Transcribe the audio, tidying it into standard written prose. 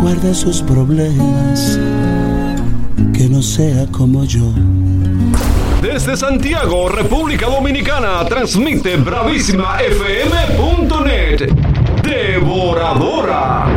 guarde sus problemas, que no sea como yo. Desde Santiago, República Dominicana, transmite bravísimafm.net. Devoradora.